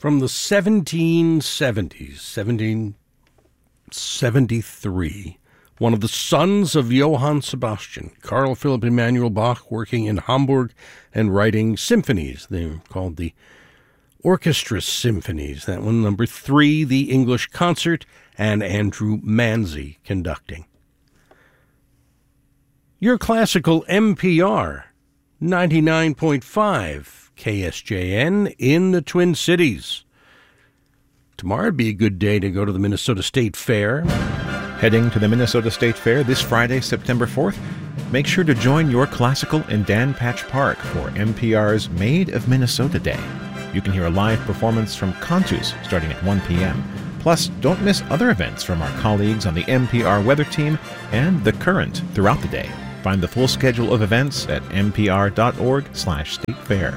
From the 1770s, 1773, one of the sons of Johann Sebastian, Carl Philipp Emanuel Bach, working in Hamburg and writing symphonies. They're called the Orchestra Symphonies. That one, number 3, the English Concert, and Andrew Manzi conducting. Your classical NPR, 99.5 KSJN in the Twin Cities. Tomorrow would be a good day to go to the Minnesota State Fair. Heading to the Minnesota State Fair this Friday, September 4th, make sure to join Your Classical in Dan Patch Park for NPR's Made of Minnesota Day. You can hear a live performance from Cantus starting at 1 p.m. Plus, don't miss other events from our colleagues on the NPR weather team and The Current throughout the day. Find the full schedule of events at npr.org/statefair.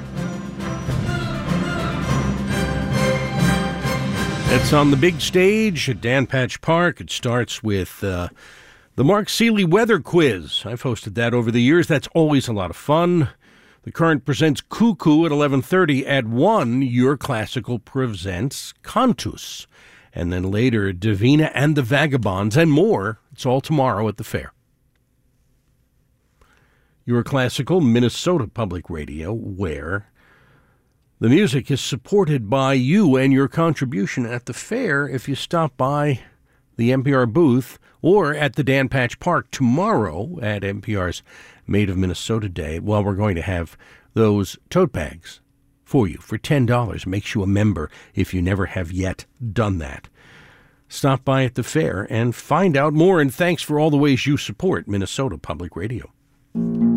It's on the big stage at Dan Patch Park. It starts with the Mark Seeley Weather Quiz. I've hosted that over the years. That's always a lot of fun. The Current presents Cuckoo at 11:30. At 1, Your Classical presents Cantus. And then later, Davina and the Vagabonds and more. It's all tomorrow at the fair. Your Classical, Minnesota Public Radio, where the music is supported by you and your contribution at the fair if you stop by the NPR booth or at the Dan Patch Park tomorrow at NPR's Made of Minnesota Day. Well, we're going to have those tote bags for you for $10. Makes you a member if you never have yet done that. Stop by at the fair and find out more, and thanks for all the ways you support Minnesota Public Radio.